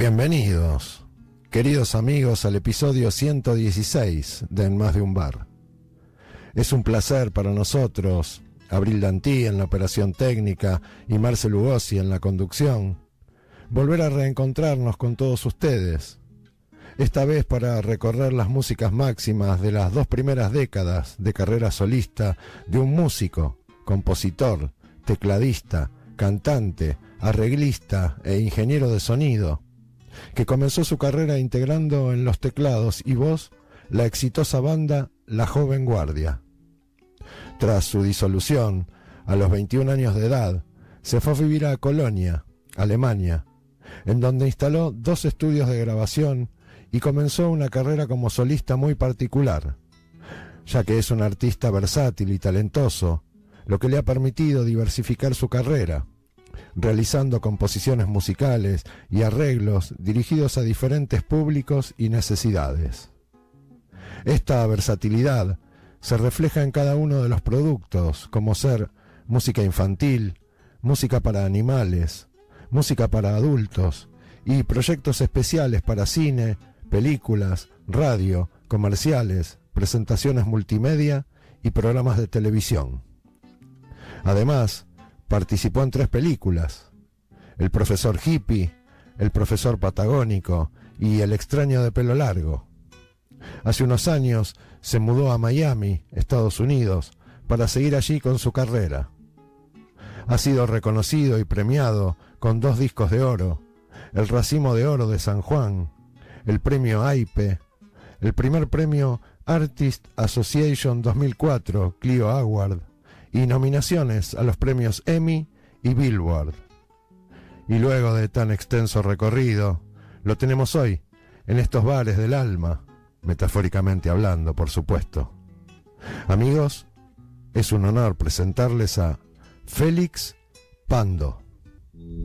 Bienvenidos, queridos amigos, al episodio 116 de En Más de un Bar. Es un placer para nosotros, Abril Dantí en la operación técnica y Marcel Lugosi en la conducción, volver a reencontrarnos con todos ustedes, esta vez para recorrer las músicas máximas de las 2 primeras décadas de carrera solista de un músico, compositor, tecladista, cantante, arreglista e ingeniero de sonido, que comenzó su carrera integrando en los teclados y voz la exitosa banda La Joven Guardia. Tras su disolución, a los 21 años de edad, se fue a vivir a Colonia, Alemania, en donde instaló 2 estudios de grabación y comenzó una carrera como solista muy particular, ya que es un artista versátil y talentoso, lo que le ha permitido diversificar su carrera, realizando composiciones musicales y arreglos dirigidos a diferentes públicos y necesidades. Esta versatilidad se refleja en cada uno de los productos, como ser música infantil, música para animales, música para adultos y proyectos especiales para cine, películas, radio, comerciales, presentaciones multimedia y programas de televisión. Además, participó en 3 películas: El profesor hippie, El profesor patagónico y El extraño de pelo largo. Hace unos años se mudó a Miami, Estados Unidos, para seguir allí con su carrera. Ha sido reconocido y premiado con 2 discos de oro, el Racimo de Oro de San Juan, el premio AIPE, el primer premio Artist Association 2004 Clio Award y nominaciones a los premios Emmy y Billboard. Y luego de tan extenso recorrido, lo tenemos hoy en estos bares del alma, metafóricamente hablando, por supuesto. Amigos, es un honor presentarles a Félix Pando.